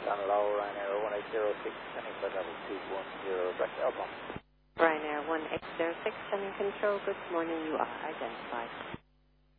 on low, Ryanair 1806, sending for level 210, direct Alpha. Ryanair 1806, sending control. Good morning, you are identified.